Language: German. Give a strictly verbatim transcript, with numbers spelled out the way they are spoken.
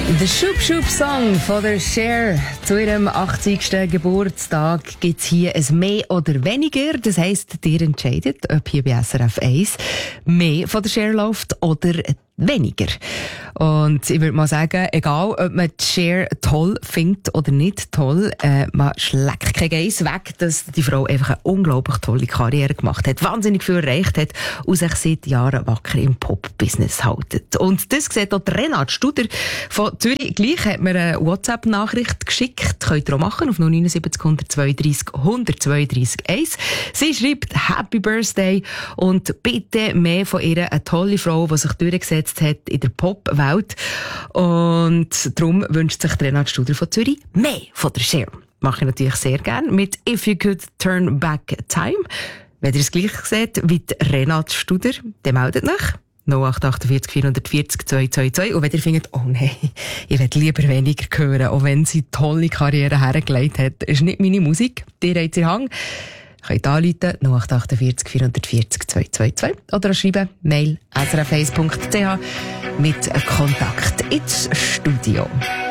Der Schub Schub Song von der Cher zu ihrem achtzigsten Geburtstag gibt's hier ein mehr oder weniger. Das heisst, ihr entscheidet, ob hier bei S R F eins mehr von der Cher läuft oder weniger. Und ich würde mal sagen, egal ob man die Cher toll findet oder nicht toll, äh, man schlägt kein Geiss weg, dass die Frau einfach eine unglaublich tolle Karriere gemacht hat, wahnsinnig viel erreicht hat und sich seit Jahren wacker im Pop-Business hält. Und das sieht auch Renate Studer von Zürich. Gleich hat mir eine WhatsApp-Nachricht geschickt. Könnt ihr auch machen auf null neun sieben null zwei drei null eins zwei drei eins. Sie schreibt Happy Birthday und bitte mehr von ihr, eine tolle Frau, die sich durchgesetzt hat in der Pop-Welt. Und darum wünscht sich Renate Studer von Zürich mehr von der Cher. Mache ich natürlich sehr gerne mit If You Could Turn Back Time. Wenn ihr es gleich seht wie Renate Studer, dann meldet euch. null acht acht vier vier vier null zwei zwei zwei. Und wenn ihr findet, oh nein, ich will lieber weniger hören, auch wenn sie tolle Karriere hergelegt hat, ist nicht meine Musik, die habt ihr Hang, könnt anrufen, null acht acht vier vier vier zwei zwei zwei oder schreiben, Mail s r f eins punkt c h mit Kontakt ins Studio.